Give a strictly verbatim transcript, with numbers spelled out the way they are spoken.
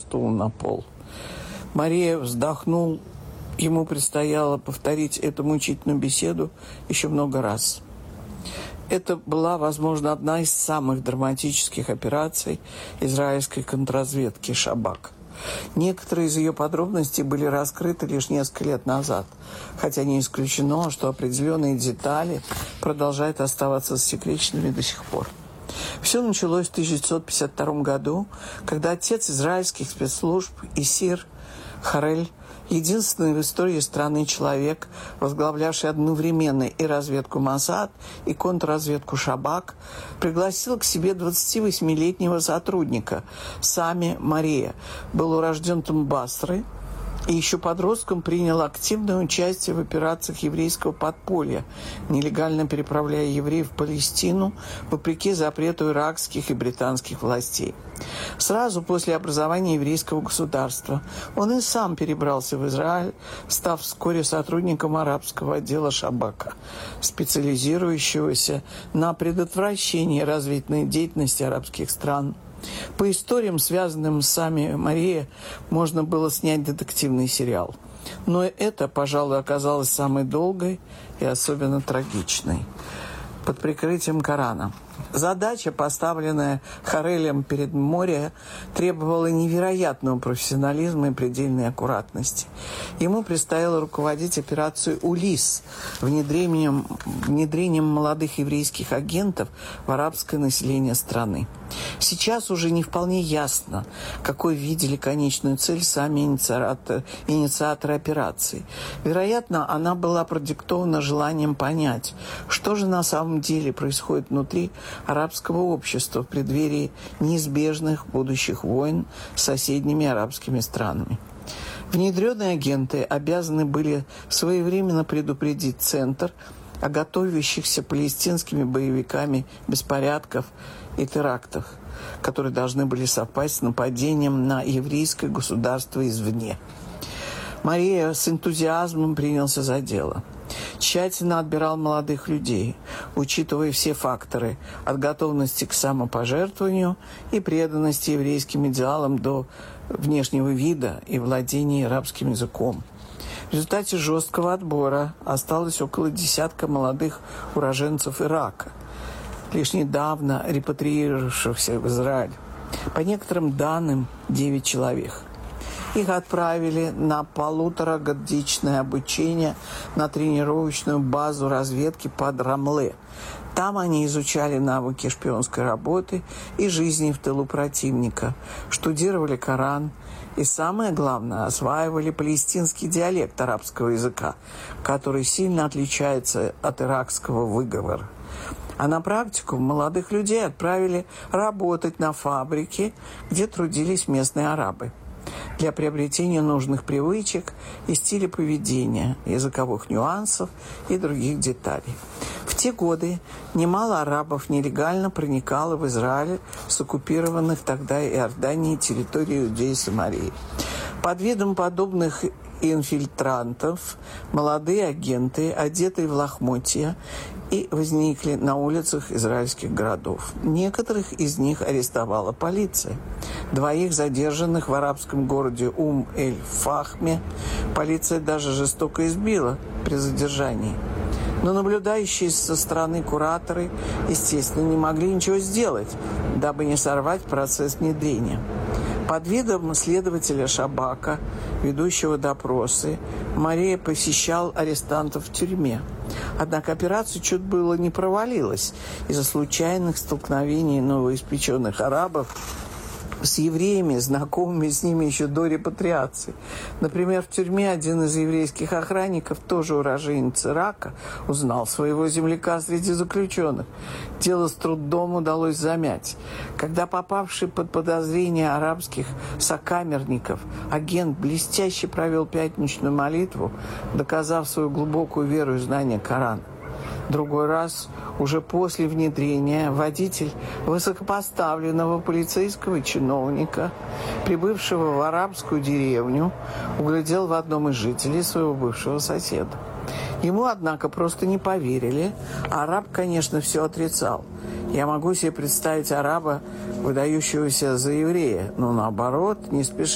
стул на пол. Мария вздохнул. Ему предстояло повторить эту мучительную беседу еще много раз. Это была, возможно, одна из самых драматических операций израильской контрразведки «Шабак». Некоторые из ее подробностей были раскрыты лишь несколько лет назад, хотя не исключено, что определенные детали продолжают оставаться засекреченными до сих пор. Все началось в тысяча девятьсот пятьдесят втором году, когда отец израильских спецслужб Исир Харель, единственный в истории страны человек, возглавлявший одновременно и разведку Моссад, и контрразведку Шабак, пригласил к себе двадцативосьмилетнего сотрудника Сами Мария. Был урожден Басры и еще подростком принял активное участие в операциях еврейского подполья, нелегально переправляя евреев в Палестину, вопреки запрету иракских и британских властей. Сразу после образования еврейского государства он и сам перебрался в Израиль, став вскоре сотрудником арабского отдела Шабака, специализирующегося на предотвращении развития деятельности арабских стран. По историям, связанным с Сами Мария, можно было снять детективный сериал. Но это, пожалуй, оказалось самой долгой и особенно трагичной. Под прикрытием Корана. Задача, поставленная Харелем перед морем, требовала невероятного профессионализма и предельной аккуратности. Ему предстояло руководить операцией «Улисс» внедрением, внедрением молодых еврейских агентов в арабское население страны. Сейчас уже не вполне ясно, какой видели конечную цель сами инициаторы, инициаторы операции. Вероятно, она была продиктована желанием понять, что же на самом деле происходит внутри арабского общества в преддверии неизбежных будущих войн с соседними арабскими странами. Внедренные агенты обязаны были своевременно предупредить Центр о готовящихся палестинскими боевиками беспорядков и терактов, которые должны были совпасть с нападением на еврейское государство извне. Мария с энтузиазмом принялся за дело. Тщательно отбирал молодых людей, учитывая все факторы от готовности к самопожертвованию и преданности еврейским идеалам до внешнего вида и владения арабским языком. В результате жесткого отбора осталось около десятка молодых уроженцев Ирака, лишь недавно репатриировавшихся в Израиль. По некоторым данным, девять человек. Их отправили на полуторагодичное обучение на тренировочную базу разведки под Рамле. Там они изучали навыки шпионской работы и жизни в тылу противника, штудировали Коран и, самое главное, осваивали палестинский диалект арабского языка, который сильно отличается от иракского выговора. А на практику молодых людей отправили работать на фабрике, где трудились местные арабы, для приобретения нужных привычек и стиля поведения, языковых нюансов и других деталей. В те годы немало арабов нелегально проникало в Израиль с оккупированных тогда Иорданией территорий Иудеи и Самарии. Под видом подобных инфильтрантов молодые агенты, одетые в лохмотья, и возникли на улицах израильских городов. Некоторых из них арестовала полиция. Двоих задержанных в арабском городе Ум-эль-Фахме полиция даже жестоко избила при задержании. Но наблюдающие со стороны кураторы, естественно, не могли ничего сделать, дабы не сорвать процесс внедрения. Под видом следователя Шабака, ведущего допросы, Мария посещал арестантов в тюрьме. Однако операция чуть было не провалилась из-за случайных столкновений новоиспеченных арабов с евреями, знакомыми с ними еще до репатриации. Например, в тюрьме один из еврейских охранников, тоже уроженец Ирака, узнал своего земляка среди заключенных. Дело с трудом удалось замять. Когда попавший под подозрение арабских сокамерников агент блестяще провел пятничную молитву, доказав свою глубокую веру и знание Корана. Другой раз, уже после внедрения, водитель высокопоставленного полицейского чиновника, прибывшего в арабскую деревню, углядел в одном из жителей своего бывшего соседа. Ему, однако, просто не поверили. Араб, конечно, все отрицал. Я могу себе представить араба, выдающегося за еврея, но наоборот, не спеша